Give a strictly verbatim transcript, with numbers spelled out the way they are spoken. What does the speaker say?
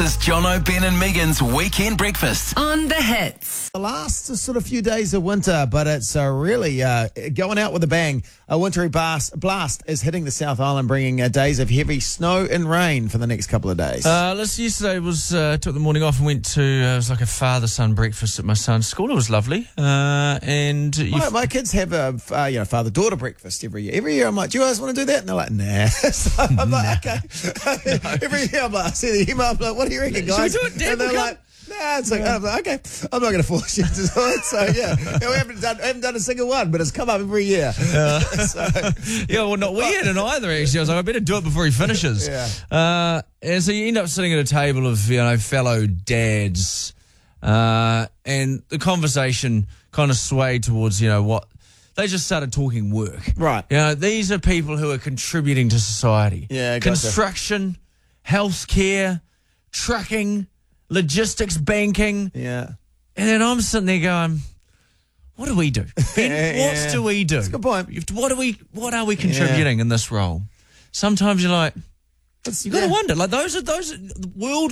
is Jono, Ben and Megan's Weekend Breakfast. On the hits. The last sort of few days of winter, but it's uh, really uh, going out with a bang. A wintry blast, blast is hitting the South Island, bringing uh, days of heavy snow and rain for the next couple of days. Uh, listen, yesterday was uh, took the morning off and went to uh, it was like a father-son breakfast at my son's school. It was lovely, uh, and my, my kids have a uh, you know father-daughter breakfast every year. Every year I'm like, do you guys want to do that? And they're like, nah. So I'm like, okay. Every year I'm like, I see the email. I'm like, what do you reckon, guys? Should we do it, Dad? And they're We'll like, nah. It's like, I'm like, okay, I'm not going to force you to do it. So yeah, yeah we haven't done, haven't done a single one, but it's come up every year. Uh, so, yeah, well, not we hadn't either. Actually, I was like, I better do it before he finishes. Yeah. Uh, and so you end up sitting at a table of you know fellow dads, uh, and the conversation kind of swayed towards you know what. They just started talking work. Right. You know, these are people who are contributing to society. Yeah, gotcha. Construction, healthcare, trucking, logistics, banking. Yeah. And then I'm sitting there going, what do we do? Ben, Yeah, what yeah. do we do? That's a good point. You've- What, do we, what are we contributing in this role? Sometimes you're like, It's, you got to yeah. wonder. Like those are those are world